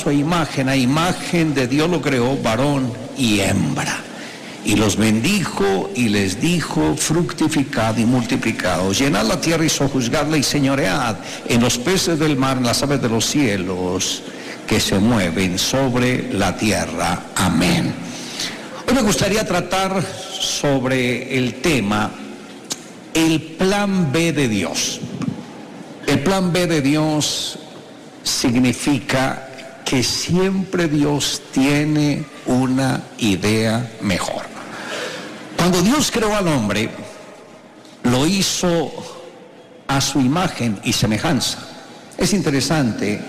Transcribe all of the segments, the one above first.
su imagen, a imagen de Dios lo creó, varón y hembra. Y los bendijo y les dijo: fructificad y multiplicaos, llenad la tierra y sojuzgadla y señoread en los peces del mar, en las aves de los cielos que se mueven sobre la tierra. Amén. Hoy me gustaría tratar sobre el tema, el plan B de Dios. El plan B de Dios significa que siempre Dios tiene una idea mejor. Cuando Dios creó al hombre, lo hizo a su imagen y semejanza. Es interesante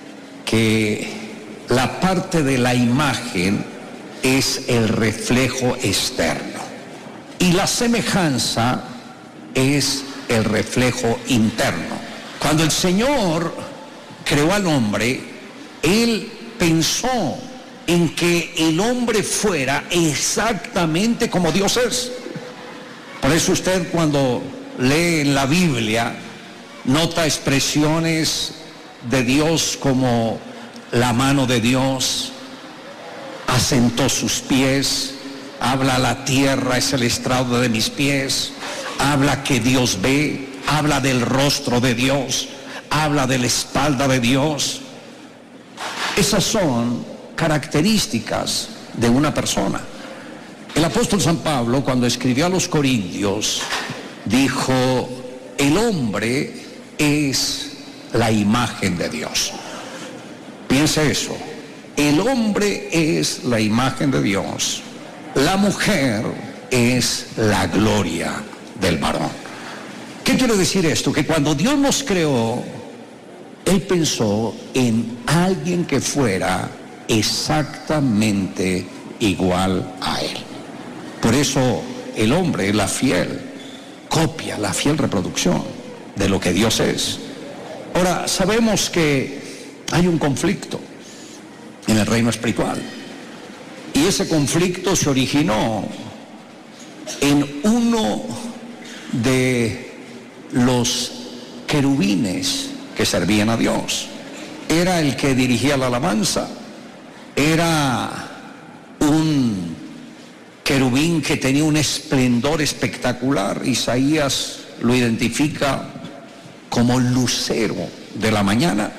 que la parte de la imagen es el reflejo externo y la semejanza es el reflejo interno. Cuando el Señor creó al hombre, Él pensó en que el hombre fuera exactamente como Dios es. Por eso usted, cuando lee en la Biblia, nota expresiones de Dios como la mano de Dios asentó sus pies, habla: la tierra es el estrado de mis pies, habla que Dios ve, habla del rostro de Dios, habla de la espalda de Dios. Esas son características de una persona. El apóstol San Pablo, cuando escribió a los Corintios, dijo: el hombre es la imagen de Dios. Piense eso: el hombre es la imagen de Dios, la mujer es la gloria del varón. ¿Qué quiere decir esto? Que cuando Dios nos creó, Él pensó en alguien que fuera exactamente igual a Él. Por eso el hombre es la fiel copia, la fiel reproducción de lo que Dios es. Ahora, sabemos que hay un conflicto en el reino espiritual, y ese conflicto se originó en uno de los querubines que servían a Dios. Era el que dirigía la alabanza, era un querubín que tenía un esplendor espectacular. Isaías lo identifica como lucero de la mañana.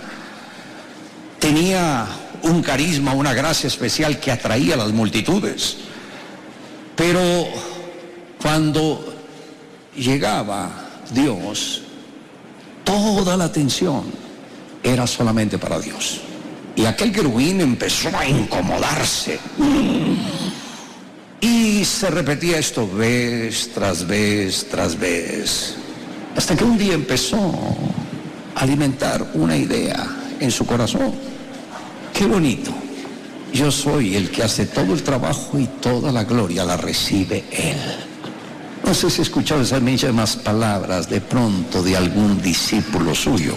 Tenía un carisma, una gracia especial que atraía a las multitudes. Pero cuando llegaba Dios, toda la atención era solamente para Dios. Y aquel querubín empezó a incomodarse. Y se repetía esto vez tras vez tras vez, hasta que un día empezó a alimentar una idea en su corazón: qué bonito, yo soy el que hace todo el trabajo y toda la gloria la recibe Él. No sé si he escuchado esas mismas palabras de pronto de algún discípulo suyo.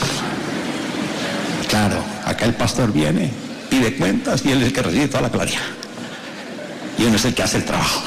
Claro, acá el pastor viene, pide cuentas y él es el que recibe toda la gloria, y uno es el que hace el trabajo.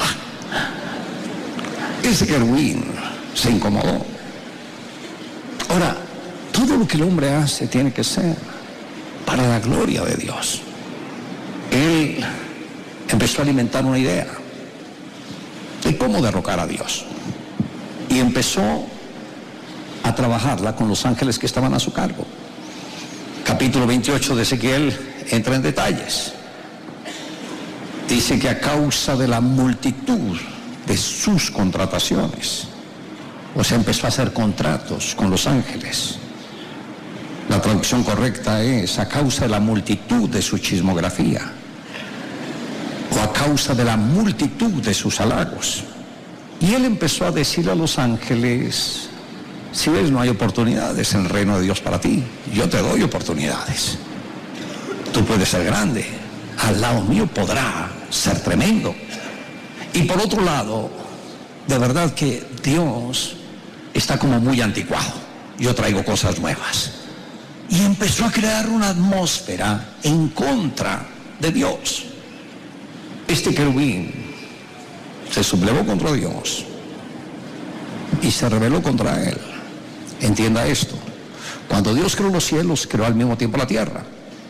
Ese querubín se incomodó. Ahora, todo lo que el hombre hace tiene que ser para la gloria de Dios. Él empezó a alimentar una idea de cómo derrocar a Dios, y empezó a trabajarla con los ángeles que estaban a su cargo. Capítulo 28 de Ezequiel entra en detalles. Dice que a causa de la multitud de sus contrataciones, o sea, empezó a hacer contratos con los ángeles. La traducción correcta es: a causa de la multitud de su chismografía, o a causa de la multitud de sus halagos. Y él empezó a decirle a los ángeles: si ves, no hay oportunidades en el reino de Dios para ti, yo te doy oportunidades. Tú puedes ser grande, al lado mío podrá ser tremendo. Y por otro lado, de verdad que Dios está como muy anticuado, yo traigo cosas nuevas. Y empezó a crear una atmósfera en contra de Dios. Este querubín se sublevó contra Dios y se rebeló contra Él. Entienda esto: cuando Dios creó los cielos, creó al mismo tiempo la tierra.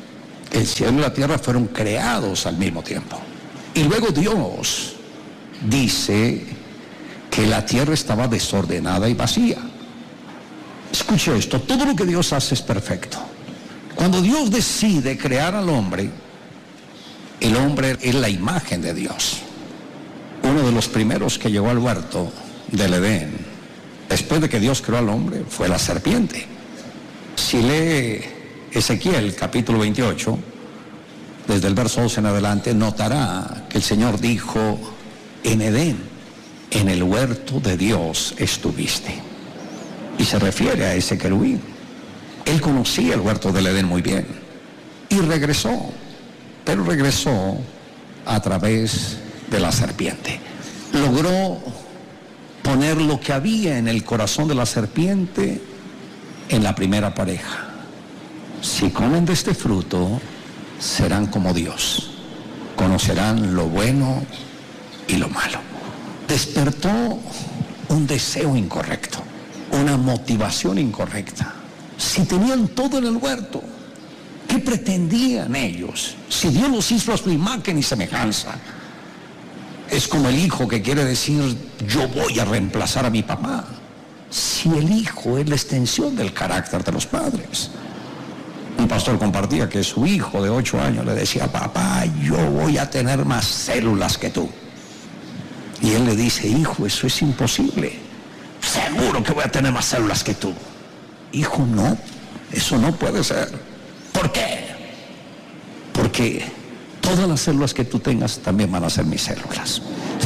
El cielo y la tierra fueron creados al mismo tiempo. Y luego Dios dice que la tierra estaba desordenada y vacía. Escuche esto, todo lo que Dios hace es perfecto. Cuando Dios decide crear al hombre, el hombre es la imagen de Dios. Uno de los primeros que llegó al huerto del Edén, después de que Dios creó al hombre, fue la serpiente. Si lee Ezequiel capítulo 28, desde el verso 12 en adelante, notará que el Señor dijo: en Edén, en el huerto de Dios estuviste. Y se refiere a ese querubín. Él conocía el huerto del Edén muy bien y regresó, pero regresó a través de la serpiente. Logró poner lo que había en el corazón de la serpiente en la primera pareja. Si comen de este fruto, serán como Dios, conocerán lo bueno y lo malo. Despertó un deseo incorrecto, una motivación incorrecta. Si tenían todo en el huerto, ¿qué pretendían ellos? Si Dios los hizo a su imagen y semejanza. Es como el hijo que quiere decir: yo voy a reemplazar a mi papá. Si el hijo es la extensión del carácter de los padres. Un pastor compartía que su hijo de 8 años le decía: papá, yo voy a tener más células que tú. Y él le dice: hijo, eso es imposible. Seguro que voy a tener más células que tú. Hijo, no, eso no puede ser. ¿Por qué? Porque todas las células que tú tengas también van a ser mis células.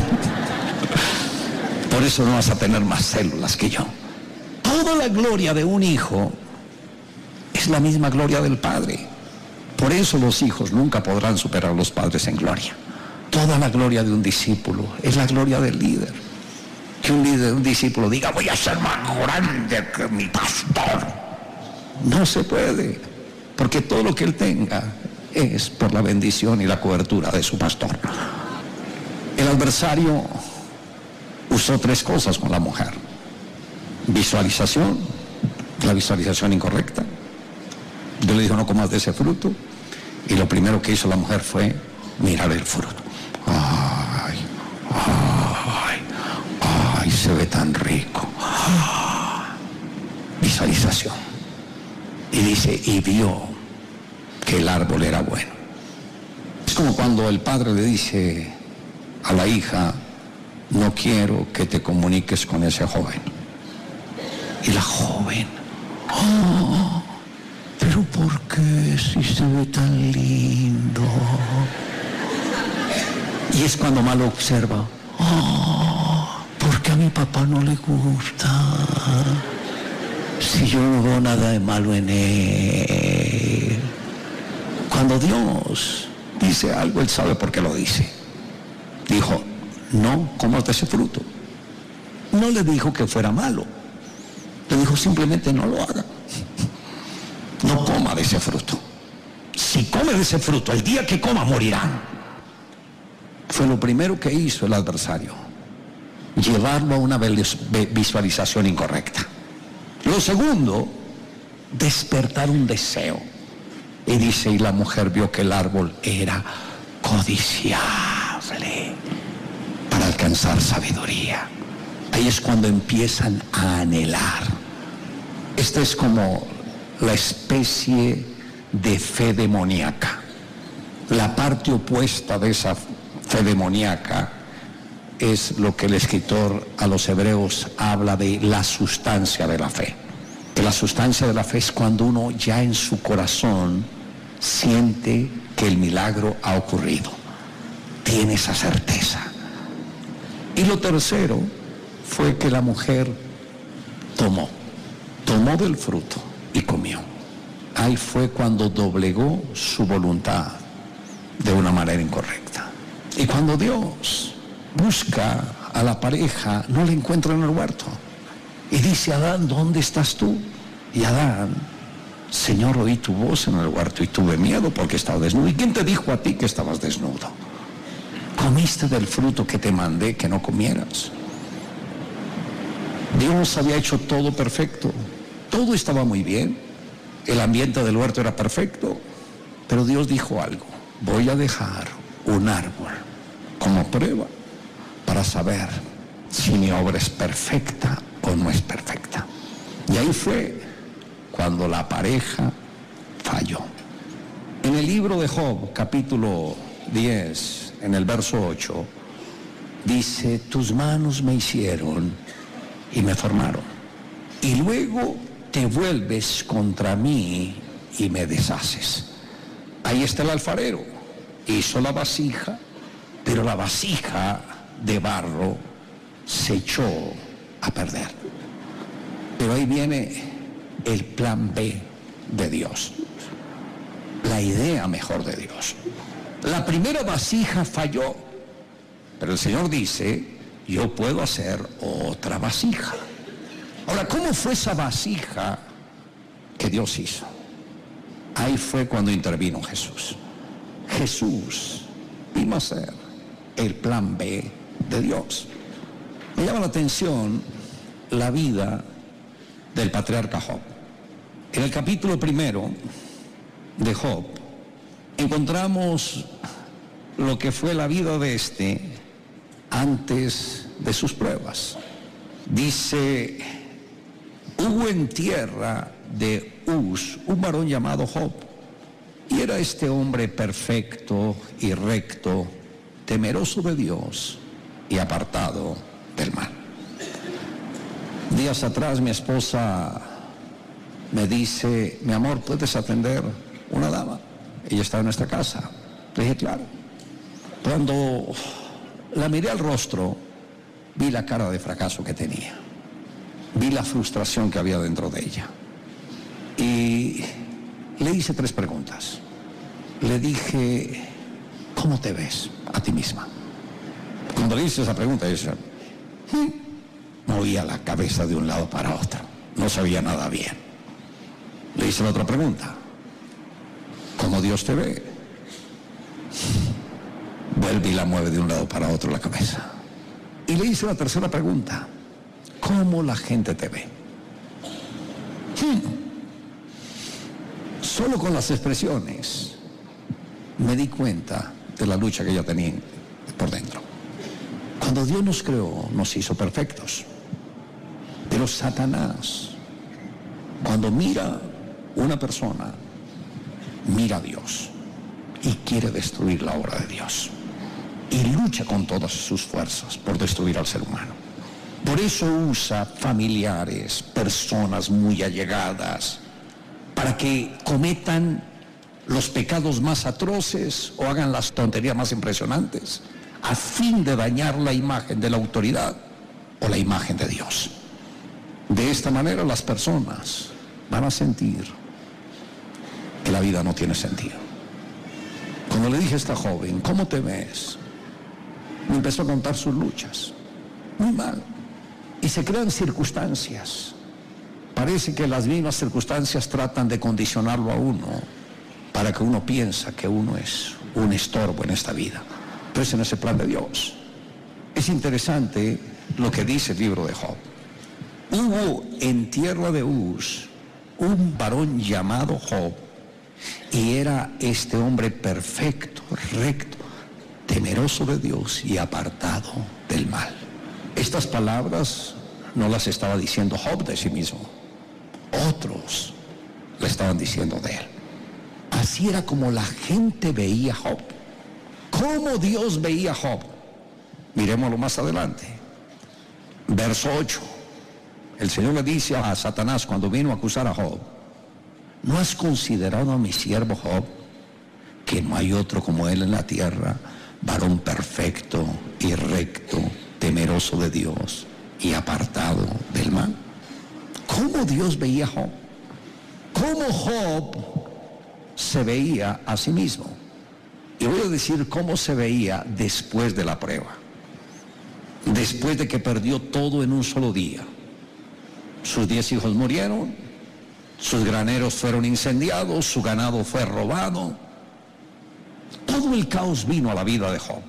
Por eso no vas a tener más células que yo. Toda la gloria de un hijo es la misma gloria del padre. Por eso los hijos nunca podrán superar a los padres en gloria. Toda la gloria de un discípulo es la gloria del líder. Que un líder, un discípulo diga: voy a ser más grande que mi pastor. No se puede, porque todo lo que él tenga es por la bendición y la cobertura de su pastor. El adversario usó 3 cosas con la mujer: visualización, la visualización incorrecta. Dios le dijo: no comas de ese fruto, y lo primero que hizo la mujer fue mirar el fruto. Ay, ay, ay, se ve tan rico. Visualización. Y dice: y vio que el árbol era bueno. Es como cuando el padre le dice a la hija: no quiero que te comuniques con ese joven. Y la joven: oh, pero ¿por qué si se ve tan lindo? Y es cuando mal observa: oh, porque a mi papá no le gusta. Si yo no veo nada de malo en él. Cuando Dios dice algo, Él sabe por qué lo dice. Dijo: no comas de ese fruto. No le dijo que fuera malo. Le dijo simplemente: no lo haga. No coma de ese fruto. Si come de ese fruto, el día que coma morirá. Fue lo primero que hizo el adversario: llevarlo a una visualización incorrecta. Lo segundo, despertar un deseo. Y dice: y la mujer vio que el árbol era codiciable para alcanzar sabiduría. Ahí es cuando empiezan a anhelar. Esta es como la especie de fe demoníaca. La parte opuesta de esa fe demoníaca es lo que el escritor a los hebreos habla de la sustancia de la fe. Que la sustancia de la fe es cuando uno ya en su corazón siente que el milagro ha ocurrido. Tiene esa certeza. Y lo tercero fue que la mujer tomó del fruto y comió. Ahí fue cuando doblegó su voluntad de una manera incorrecta. Y cuando Dios busca a la pareja, no la encuentra en el huerto. Y dice: Adán, ¿dónde estás tú? Y Adán: Señor, oí tu voz en el huerto y tuve miedo porque estaba desnudo. ¿Y quién te dijo a ti que estabas desnudo? Comiste del fruto que te mandé que no comieras. Dios había hecho todo perfecto. Todo estaba muy bien. El ambiente del huerto era perfecto. Pero Dios dijo algo: voy a dejar un árbol como prueba para saber si mi obra es perfecta o no es perfecta. Y ahí fue cuando la pareja falló. En el libro de Job, capítulo 10, en el verso 8, dice: tus manos me hicieron y me formaron, y luego te vuelves contra mí y me deshaces. Ahí está el alfarero, hizo la vasija, pero la vasija de barro se echó a perder. Pero ahí viene el plan B de Dios, la idea mejor de Dios. La primera vasija falló, pero el Señor dice: yo puedo hacer otra vasija. Ahora, ¿cómo fue esa vasija que Dios hizo? Ahí fue cuando intervino Jesús. Jesús vino a ser el plan B de Dios. Me llama la atención la vida del patriarca Job. En el capítulo 1 de Job encontramos lo que fue la vida de este antes de sus pruebas. Dice: hubo en tierra de Uz un varón llamado Job, y era este hombre perfecto y recto, temeroso de Dios y apartado del mal. Días atrás mi esposa me dice: mi amor, ¿puedes atender una dama? Ella está en nuestra casa. Le dije: claro. Cuando la miré al rostro, vi la cara de fracaso que tenía, vi la frustración que había dentro de ella, y le hice 3 preguntas. Le dije: ¿cómo te ves a ti misma? Cuando le hice esa pregunta, ella movía la cabeza de un lado para otro, no sabía nada bien. Le hice la otra pregunta: ¿cómo Dios te ve? Vuelve y la mueve de un lado para otro la cabeza. Y le hice la tercera pregunta: ¿cómo la gente te ve? Solo con las expresiones me di cuenta de la lucha que ella tenía por dentro. Cuando Dios nos creó, nos hizo perfectos. Pero Satanás, cuando mira una persona, mira a Dios y quiere destruir la obra de Dios, y lucha con todas sus fuerzas por destruir al ser humano. Por eso usa familiares, personas muy allegadas, para que cometan los pecados más atroces o hagan las tonterías más impresionantes, a fin de dañar la imagen de la autoridad o la imagen de Dios. De esta manera las personas van a sentir que la vida no tiene sentido. Cuando le dije a esta joven: ¿cómo te ves?, me empezó a contar sus luchas. Muy mal. Y se crean circunstancias. Parece que las mismas circunstancias tratan de condicionarlo a uno para que uno piensa que uno es un estorbo en esta vida. Pero ese no es el plan de Dios. Es interesante lo que dice el libro de Job. Hubo en tierra de Uz un varón llamado Job, y era este hombre perfecto, recto, temeroso de Dios y apartado del mal. Estas palabras no las estaba diciendo Job de sí mismo, otros le estaban diciendo de él. Así era como la gente veía a Job. ¿Cómo Dios veía a Job? Miremoslo más adelante. Verso 8. El Señor le dice a Satanás cuando vino a acusar a Job: ¿no has considerado a mi siervo Job, que no hay otro como él en la tierra, varón perfecto y recto, temeroso de Dios y apartado del mal? ¿Cómo Dios veía a Job? ¿Cómo Job se veía a sí mismo? Y voy a decir cómo se veía después de la prueba, después de que perdió todo en un solo día. Sus 10 hijos murieron, sus graneros fueron incendiados, su ganado fue robado. Todo el caos vino a la vida de Job.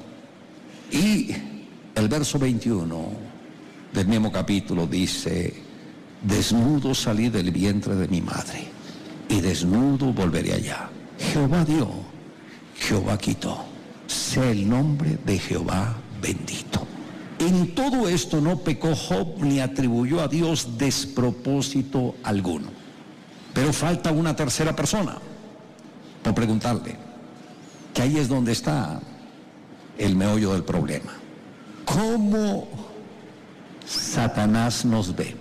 Y el verso 21 del mismo capítulo dice: desnudo salí del vientre de mi madre, y desnudo volveré allá. Jehová dio, Jehová quitó. Sea el nombre de Jehová bendito. En todo esto no pecó Job ni atribuyó a Dios despropósito alguno. Pero falta una tercera persona por preguntarle, que ahí es donde está el meollo del problema. ¿Cómo Satanás nos ve?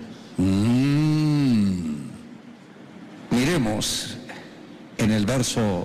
Miremos en el verso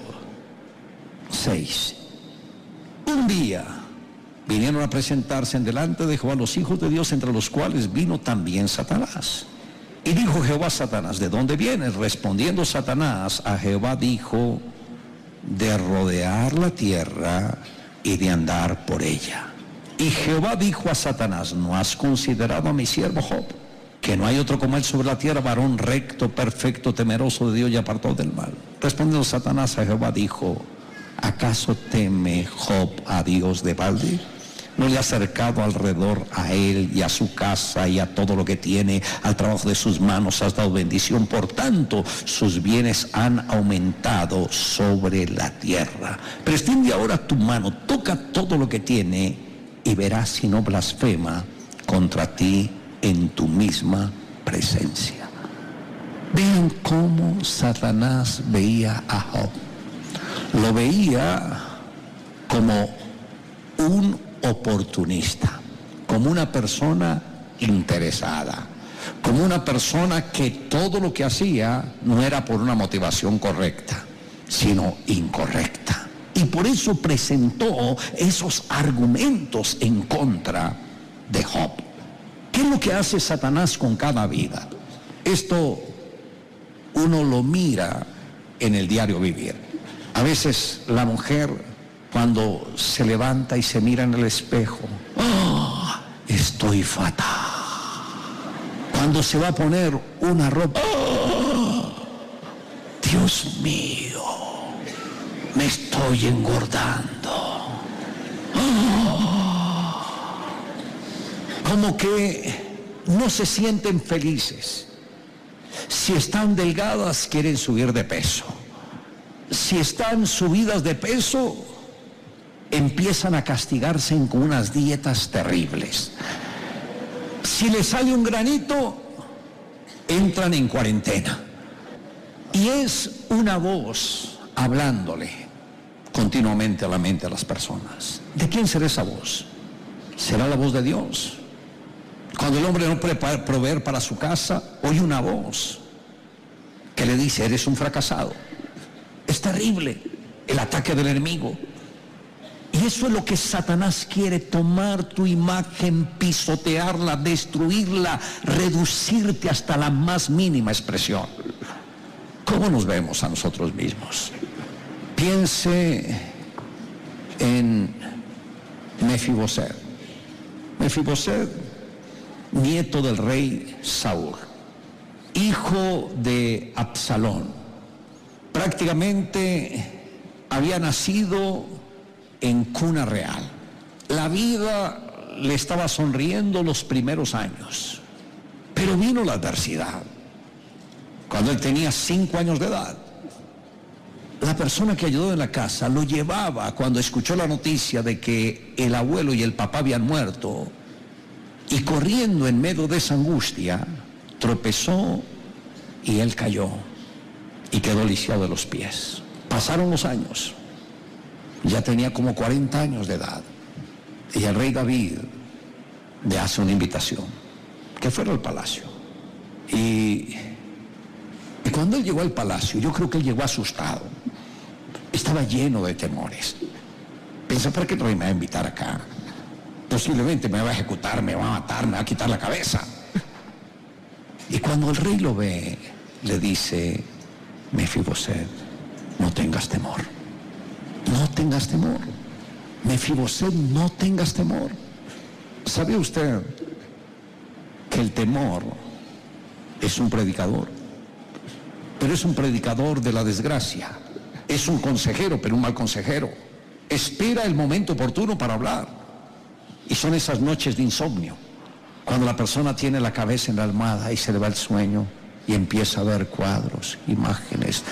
6. Un día vinieron a presentarse en delante de Jehová los hijos de Dios, entre los cuales vino también Satanás. Y dijo Jehová a Satanás, ¿de dónde vienes? Respondiendo Satanás a Jehová dijo, de rodear la tierra y de andar por ella. Y Jehová dijo a Satanás, ¿no has considerado a mi siervo Job? Que no hay otro como él sobre la tierra, varón recto, perfecto, temeroso de Dios y apartado del mal. Respondiendo Satanás a Jehová dijo, ¿acaso teme Job a Dios de balde? ¿No le ha acercado alrededor a él y a su casa y a todo lo que tiene, al trabajo de sus manos has dado bendición? Por tanto, sus bienes han aumentado sobre la tierra. Pero extiende ahora tu mano, toca todo lo que tiene y verás si no blasfema contra ti en tu misma presencia. Vean cómo Satanás veía a Job. Lo veía como un oportunista, como una persona interesada, como una persona que todo lo que hacía no era por una motivación correcta, sino incorrecta. Y por eso presentó esos argumentos en contra de Job. ¿Qué es lo que hace Satanás con cada vida? Esto uno lo mira en el diario vivir. A veces la mujer, cuando se levanta y se mira en el espejo, ¡oh, estoy fatal! Cuando se va a poner una ropa, ¡oh, Dios mío, me estoy engordando! ¡Oh! Como que no se sienten felices. Si están delgadas, quieren subir de peso. Si están subidas de peso, empiezan a castigarse con unas dietas terribles. Si les sale un granito, entran en cuarentena. Y es una voz hablándole continuamente a la mente a las personas. ¿De quién será esa voz? ¿Será la voz de Dios? Cuando el hombre no puede proveer para su casa, oye una voz que le dice, eres un fracasado. Es terrible el ataque del enemigo. Y eso es lo que Satanás quiere, tomar tu imagen, pisotearla, destruirla, reducirte hasta la más mínima expresión. ¿Cómo nos vemos a nosotros mismos? Piense en Mefiboset. Mefiboset, nieto del rey Saúl, hijo de Absalón. Prácticamente había nacido en cuna real. La vida le estaba sonriendo los primeros años, pero vino la adversidad. Cuando él tenía 5 años de edad, la persona que ayudó en la casa lo llevaba, cuando escuchó la noticia de que el abuelo y el papá habían muerto, y corriendo en medio de esa angustia, tropezó y él cayó y quedó lisiado de los pies. Pasaron los años. Ya tenía como 40 años de edad. Y el rey David le hace una invitación, que fuera al palacio. Y cuando él llegó al palacio, yo creo que él llegó asustado. Estaba lleno de temores. Pensé, ¿para qué el rey me va a invitar acá? Posiblemente me va a ejecutar, me va a matar, me va a quitar la cabeza. Y cuando el rey lo ve, le dice, Mefiboset, no tengas temor. No tengas temor. Mefiboset, no tengas temor. ¿Sabe usted que el temor es un predicador? Pero es un predicador de la desgracia. Es un consejero, pero un mal consejero. Espera el momento oportuno para hablar. Y son esas noches de insomnio, cuando la persona tiene la cabeza en la almohada y se le va el sueño y empieza a ver cuadros, imágenes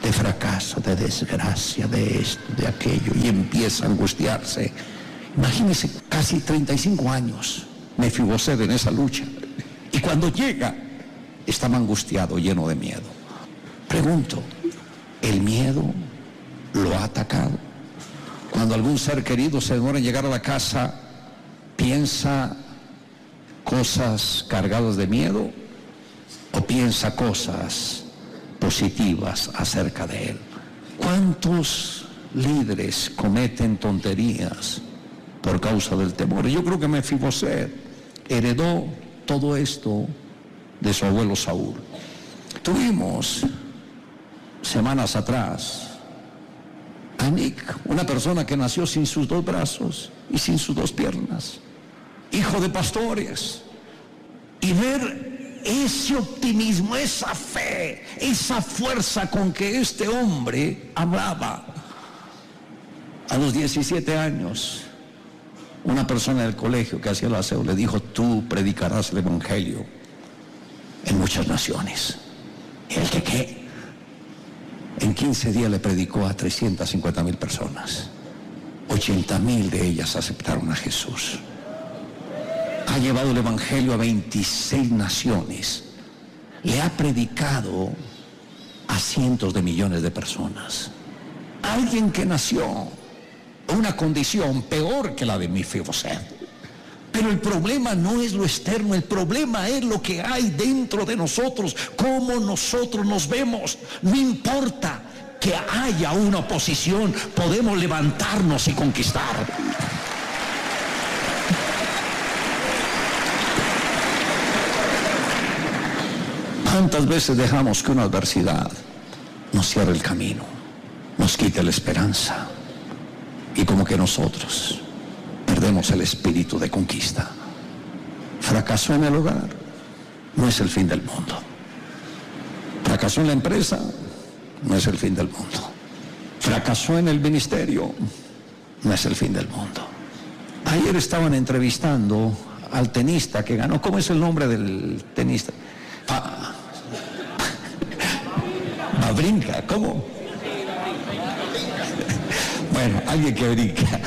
de fracaso, de desgracia, de esto, de aquello, y empieza a angustiarse. Imagínense, casi 35 años Mefiboset en esa lucha, y cuando llega estaba angustiado, lleno de miedo. Pregunto, ¿el miedo lo ha atacado? Cuando algún ser querido se demora en llegar a la casa, ¿piensa cosas cargadas de miedo o piensa cosas positivas acerca de él? ¿Cuántos líderes cometen tonterías por causa del temor? Yo creo que Mefiboset heredó todo esto de su abuelo Saúl. Tuvimos semanas atrás a Nick, una persona que nació sin sus dos brazos y sin sus dos piernas, hijo de pastores, y ver ese optimismo, esa fe, esa fuerza con que este hombre hablaba. A los 17 años, una persona del colegio que hacía el aseo le dijo: tú predicarás el evangelio en muchas naciones. ¿El que qué? En 15 días le predicó a 350,000 personas. 80,000 de ellas aceptaron a Jesús. Ha llevado el evangelio a 26 naciones. Le ha predicado a cientos de millones de personas. Alguien que nació en una condición peor que la de Mefiboset. Pero el problema no es lo externo, el problema es lo que hay dentro de nosotros, cómo nosotros nos vemos. No importa que haya una oposición, podemos levantarnos y conquistar. ¿Cuántas veces dejamos que una adversidad nos cierre el camino, nos quite la esperanza, y como que nosotros perdemos el espíritu de conquista? Fracasó en el hogar, no es el fin del mundo. Fracasó en la empresa, no es el fin del mundo. Fracasó en el ministerio, no es el fin del mundo. Ayer estaban entrevistando al tenista que ganó. ¿Cómo es el nombre del tenista? Brinca, ¿cómo? Bueno, alguien que brinca.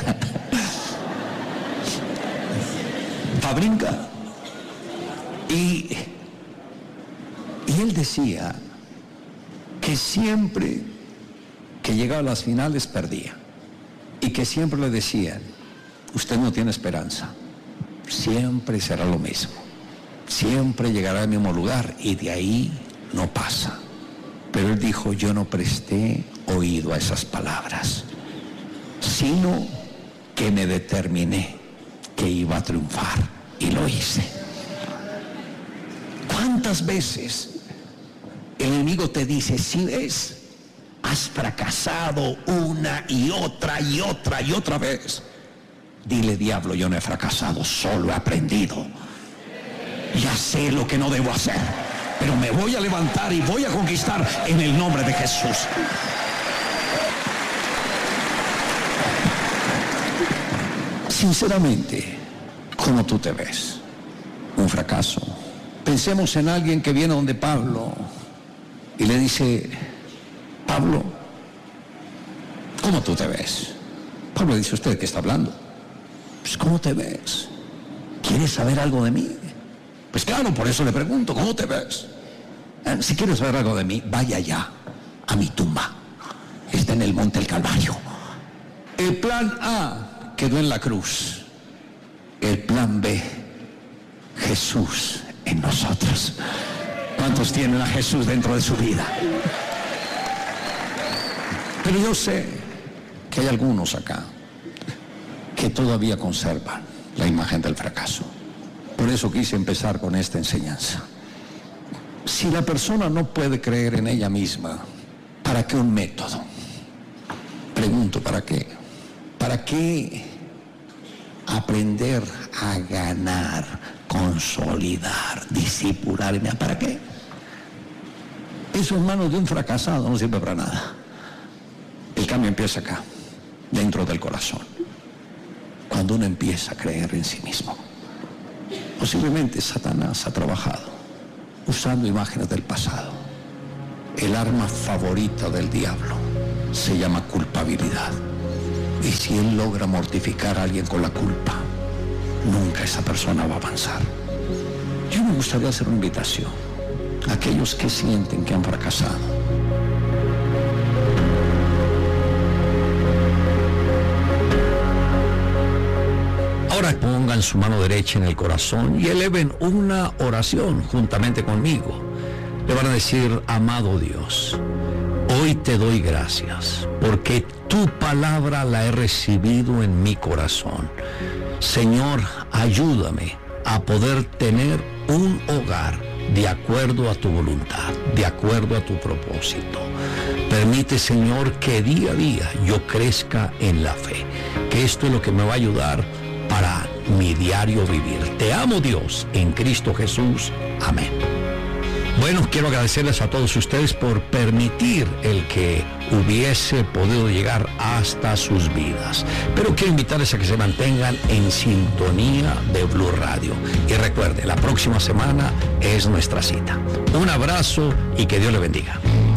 Brinca. Y él decía que siempre que llegaba a las finales perdía, y que siempre le decían: usted no tiene esperanza, siempre será lo mismo, siempre llegará al mismo lugar y de ahí no pasa. Pero él dijo: yo no presté oído a esas palabras, sino que me determiné que iba a triunfar y lo hice. ¿Cuántas veces el enemigo te dice: si ves, has fracasado una y otra y otra y otra vez? Dile: diablo, yo no he fracasado, solo he aprendido. Ya sé lo que no debo hacer, pero me voy a levantar y voy a conquistar en el nombre de Jesús. Sinceramente, ¿cómo tú te ves? ¿Un fracaso? Pensemos en alguien que viene donde Pablo y le dice: Pablo, ¿cómo tú te ves? Pablo dice: ¿usted de qué está hablando? Pues, ¿cómo te ves? ¿Quieres saber algo de mí? Pues claro, por eso le pregunto: ¿cómo te ves? Si quieres saber algo de mí, vaya allá a mi tumba. Está en el monte del Calvario. El plan A quedó en la cruz. El plan B, Jesús en nosotros. ¿Cuántos tienen a Jesús dentro de su vida? Pero yo sé que hay algunos acá que todavía conservan la imagen del fracaso. Por eso quise empezar con esta enseñanza. Si la persona no puede creer en ella misma, ¿para qué un método? Pregunto, ¿para qué? ¿Para qué aprender a ganar, consolidar, discipularme? ¿Para qué? Eso en manos de un fracasado no sirve para nada. El cambio empieza acá, dentro del corazón, cuando uno empieza a creer en sí mismo. Posiblemente Satanás ha trabajado usando imágenes del pasado, El arma favorita del diablo se llama culpabilidad. Y si él logra mortificar a alguien con la culpa, nunca esa persona va a avanzar. Yo me gustaría hacer una invitación a aquellos que sienten que han fracasado. Ahora pongan su mano derecha en el corazón y eleven una oración juntamente conmigo. Le van a decir: amado Dios, hoy te doy gracias porque tu palabra la he recibido en mi corazón. Señor, ayúdame a poder tener un hogar de acuerdo a tu voluntad, de acuerdo a tu propósito. Permite, Señor, que día a día yo crezca en la fe, que esto es lo que me va a ayudar para mi diario vivir. Te amo, Dios, en Cristo Jesús. Amén. Bueno, quiero agradecerles a todos ustedes por permitir el que hubiese podido llegar hasta sus vidas. Pero quiero invitarles a que se mantengan en sintonía de Blue Radio. Y recuerde, la próxima semana es nuestra cita. Un abrazo y que Dios le bendiga.